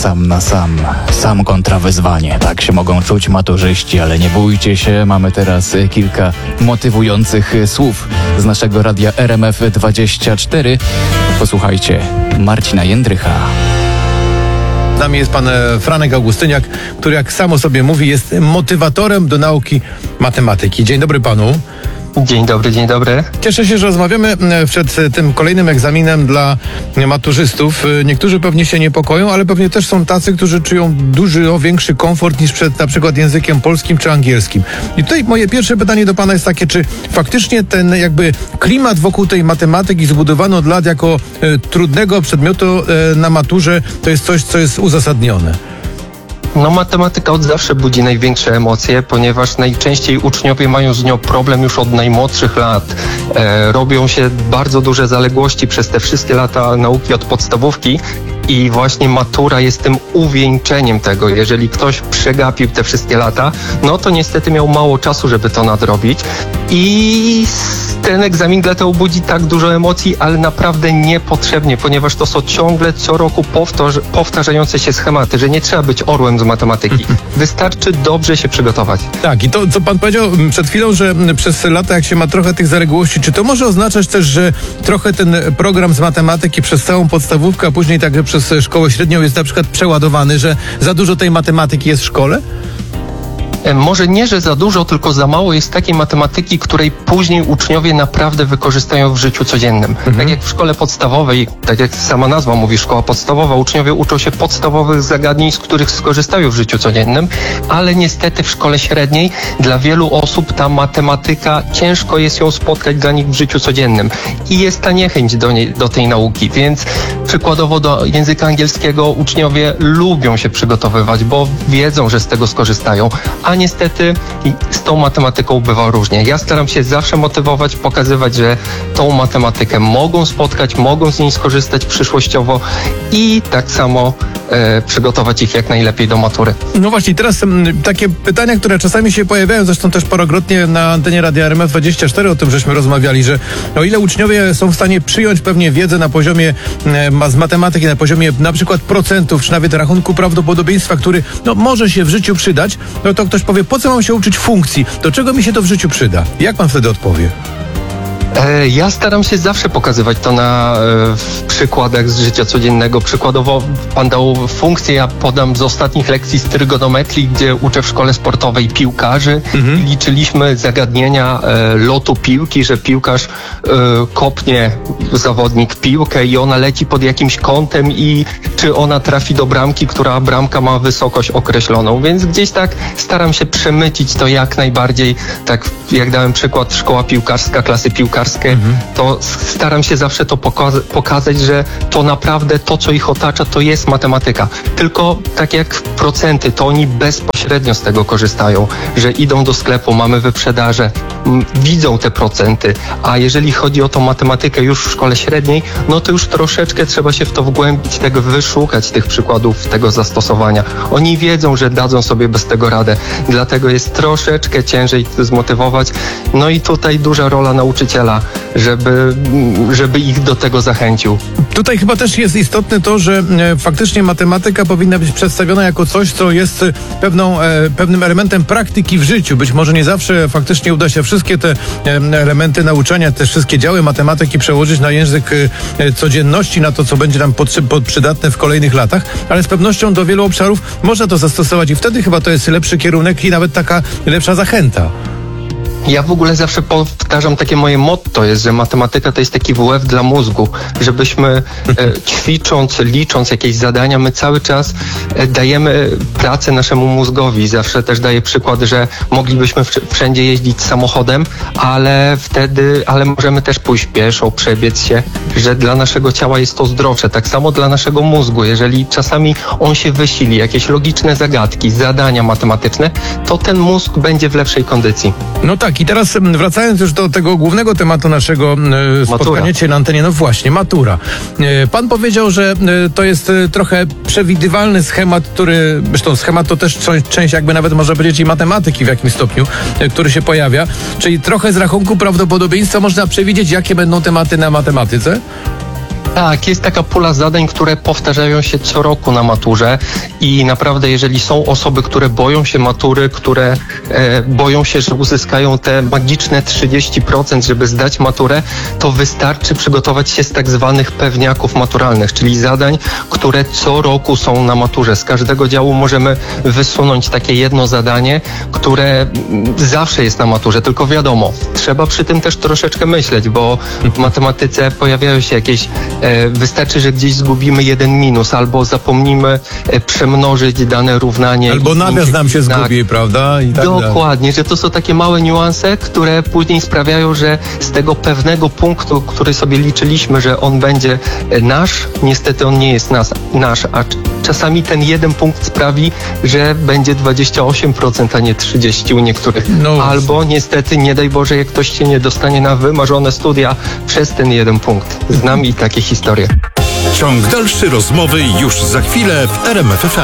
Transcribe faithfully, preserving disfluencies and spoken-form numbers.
sam na sam, sam kontra wyzwanie. Tak się mogą czuć maturzyści, ale nie bójcie się, mamy teraz kilka motywujących słów z naszego radia R M F dwadzieścia cztery. Posłuchajcie Marcina Jędrycha. Z nami jest pan Franek Augustyniak, który, jak sam o sobie mówi, jest motywatorem do nauki matematyki. Dzień dobry panu. Dzień dobry, dzień dobry. Cieszę się, że rozmawiamy przed tym kolejnym egzaminem dla maturzystów. Niektórzy pewnie się niepokoją, ale pewnie też są tacy, którzy czują dużo większy komfort niż przed na przykład językiem polskim czy angielskim. I tutaj moje pierwsze pytanie do pana jest takie, czy faktycznie ten jakby klimat wokół tej matematyki zbudowano od lat jako e, trudnego przedmiotu e, na maturze, to jest coś, co jest uzasadnione? No, matematyka od zawsze budzi największe emocje, ponieważ najczęściej uczniowie mają z nią problem już od najmłodszych lat. E, robią się bardzo duże zaległości przez te wszystkie lata nauki od podstawówki i właśnie matura jest tym uwieńczeniem tego. Jeżeli ktoś przegapił te wszystkie lata, no to niestety miał mało czasu, żeby to nadrobić i ten egzamin dlatego budzi tak dużo emocji, ale naprawdę niepotrzebnie, ponieważ to są ciągle co roku powtarz- powtarzające się schematy, że nie trzeba być orłem z matematyki. Wystarczy dobrze się przygotować. Tak, i to, co pan powiedział przed chwilą, że przez lata, jak się ma trochę tych zaległości, czy to może oznaczać też, że trochę ten program z matematyki przez całą podstawówkę, a później także przez szkołę średnią jest na przykład przeładowany, że za dużo tej matematyki jest w szkole? Może nie, że za dużo, tylko za mało jest takiej matematyki, której później uczniowie naprawdę wykorzystają w życiu codziennym. Mhm. Tak jak w szkole podstawowej, tak jak sama nazwa mówi, szkoła podstawowa, uczniowie uczą się podstawowych zagadnień, z których skorzystają w życiu codziennym, ale niestety w szkole średniej dla wielu osób ta matematyka, ciężko jest ją spotkać dla nich w życiu codziennym i jest ta niechęć do, niej, do tej nauki, więc przykładowo do języka angielskiego uczniowie lubią się przygotowywać, bo wiedzą, że z tego skorzystają, a niestety z tą matematyką bywa różnie. Ja staram się zawsze motywować, pokazywać, że tą matematykę mogą spotkać, mogą z niej skorzystać przyszłościowo i tak samo e, przygotować ich jak najlepiej do matury. No właśnie, teraz m, takie pytania, które czasami się pojawiają, zresztą też parokrotnie na antenie Radia R M F dwadzieścia cztery o tym żeśmy rozmawiali, że o ile uczniowie są w stanie przyjąć pewnie wiedzę na poziomie e, z matematyki, na poziomie na przykład procentów, czy nawet rachunku prawdopodobieństwa, który no, może się w życiu przydać, no to ktoś powie, po co mam się uczyć funkcji? Do czego mi się to w życiu przyda? Jak pan wtedy odpowie? E, ja staram się zawsze pokazywać to na e, w przykładach z życia codziennego. Przykładowo pan dał funkcję, ja podam z ostatnich lekcji z trygonometrii, gdzie uczę w szkole sportowej piłkarzy. Mhm. Liczyliśmy zagadnienia e, lotu piłki, że piłkarz e, kopnie zawodnik piłkę i ona leci pod jakimś kątem i czy ona trafi do bramki, która bramka ma wysokość określoną. Więc gdzieś tak staram się przemycić to jak najbardziej, tak jak dałem przykład szkoła piłkarska, klasy piłkarskie, Mhm. to staram się zawsze to poka- pokazać, że to naprawdę to, co ich otacza, to jest matematyka. Tylko tak jak procenty, to oni bezpośrednio z tego korzystają, że idą do sklepu, mamy wyprzedaże, m, widzą te procenty, a jeżeli chodzi o tą matematykę już w szkole średniej, no to już troszeczkę trzeba się w to wgłębić, tego wyszukać tych przykładów, tego zastosowania. Oni wiedzą, że dadzą sobie bez tego radę, dlatego jest troszeczkę ciężej zmotywować. No i tutaj duża rola nauczyciela, żeby, żeby ich do tego zachęcił. Tutaj chyba też jest istotne to, że e, faktycznie matematyka powinna być przedstawiona jako coś, co jest pewną, e, pewnym elementem praktyki w życiu. Być może nie zawsze faktycznie uda się wszystkie te e, elementy nauczania, te wszystkie działy matematyki przełożyć na język e, codzienności, na to, co będzie nam potrzeb, pod, przydatne w kolejnych latach, ale z pewnością do wielu obszarów można to zastosować i wtedy chyba to jest lepszy kierunek i nawet taka lepsza zachęta. Ja w ogóle zawsze powtarzam, takie moje motto jest, że matematyka to jest taki W F dla mózgu, żebyśmy e, ćwicząc, licząc jakieś zadania, my cały czas e, dajemy pracę naszemu mózgowi. Zawsze też daję przykład, że moglibyśmy w, wszędzie jeździć samochodem, ale wtedy, ale możemy też pójść pieszo, przebiec się, że dla naszego ciała jest to zdrowsze. Tak samo dla naszego mózgu. Jeżeli czasami on się wysili, jakieś logiczne zagadki, zadania matematyczne, to ten mózg będzie w lepszej kondycji. No tak, i teraz wracając już do tego głównego tematu naszego e, spotkania dzisiaj na antenie, no właśnie, matura. E, pan powiedział, że e, to jest e, trochę przewidywalny schemat, który, zresztą schemat to też część, część jakby nawet można powiedzieć i matematyki w jakimś stopniu, e, który się pojawia, czyli trochę z rachunku prawdopodobieństwa można przewidzieć, jakie będą tematy na matematyce? Tak, jest taka pula zadań, które powtarzają się co roku na maturze i naprawdę jeżeli są osoby, które boją się matury, które e, boją się, że uzyskają te magiczne trzydzieści procent, żeby zdać maturę, to wystarczy przygotować się z tak zwanych pewniaków maturalnych, czyli zadań, które co roku są na maturze. Z każdego działu możemy wysunąć takie jedno zadanie, które zawsze jest na maturze, tylko wiadomo, trzeba przy tym też troszeczkę myśleć, bo w matematyce pojawiają się jakieś E, wystarczy, że gdzieś zgubimy jeden minus, albo zapomnimy e, przemnożyć dane równanie. Albo i- nawias nam się tak. zgubi, prawda? I tak dalej. Dokładnie, że to są takie małe niuanse, które później sprawiają, że z tego pewnego punktu, który sobie liczyliśmy, że on będzie e, nasz, niestety on nie jest nas, nasz, a c- czasami ten jeden punkt sprawi, że będzie dwadzieścia osiem procent, a nie trzydzieści procent u niektórych. No. Albo niestety, nie daj Boże, jak ktoś się nie dostanie na wymarzone studia przez ten jeden punkt. Znam i takie historie. Ciąg dalszy rozmowy już za chwilę w R M F F M.